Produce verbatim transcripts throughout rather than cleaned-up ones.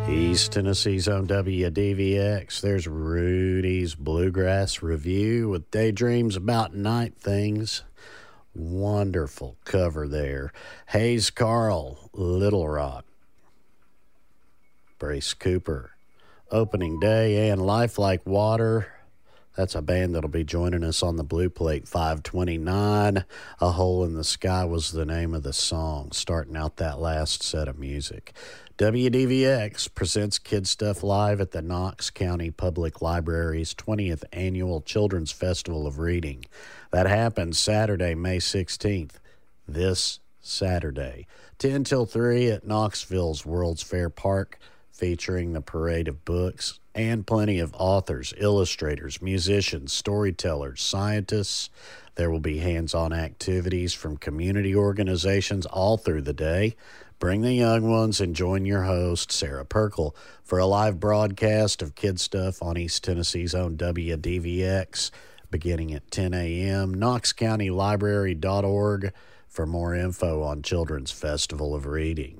East Tennessee's own W D V X. There's Rudy's Bluegrass Review with Daydreams About Night Things. Wonderful cover there. Hayes Carl, Little Rock. Brace Cooper, Opening Day, and Life Like Water. That's a band that'll be joining us on the Blue Plate five twenty-nine. A Hole in the Sky was the name of the song, starting out that last set of music. W D V X presents Kid Stuff Live at the Knox County Public Library's twentieth Annual Children's Festival of Reading. That happens Saturday, May sixteenth, this Saturday, ten till three at Knoxville's World's Fair Park, featuring the parade of books and plenty of authors, illustrators, musicians, storytellers, scientists. There will be hands-on activities from community organizations all through the day. Bring the young ones and join your host, Sarah Perkle, for a live broadcast of Kid Stuff on East Tennessee's own W D V X, beginning at ten a.m. knox county library dot org for more info on Children's Festival of Reading.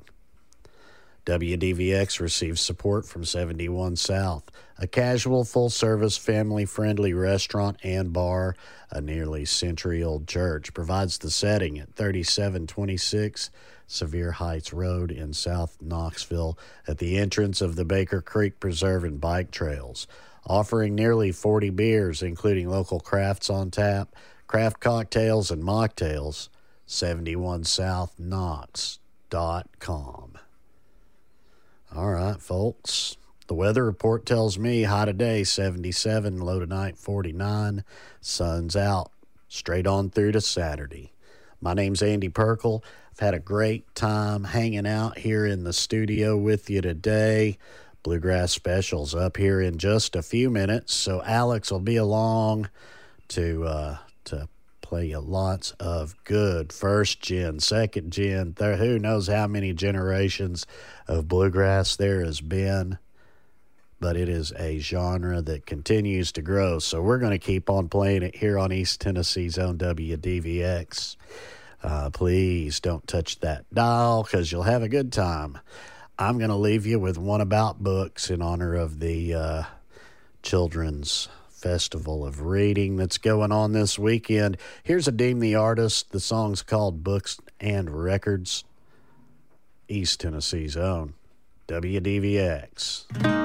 W D V X receives support from seventy-one South, a casual, full-service, family-friendly restaurant and bar. A nearly century-old church provides the setting at thirty-seven twenty-six Sevier Heights Road in South Knoxville at the entrance of the Baker Creek Preserve and Bike Trails, offering nearly forty beers, including local crafts on tap, craft cocktails, and mocktails. seventy-one south knox dot com. All right, folks. The weather report tells me high today, seventy-seven, low tonight, forty-nine. Sun's out, straight on through to Saturday. My name's Andy Perkle. I've had a great time hanging out here in the studio with you today. Bluegrass Specials up here in just a few minutes, so Alex will be along to uh, to play you lots of good first gen, second gen, there, who knows how many generations of bluegrass there has been, but it is a genre that continues to grow, so we're going to keep on playing it here on East Tennessee's own W D V X. Uh, please don't touch that dial because you'll have a good time. I'm going to leave you with one about books in honor of the uh, Children's Festival of Reading that's going on this weekend. Here's a Deem the Artist. The song's called Books and Records. East Tennessee's own W D V X.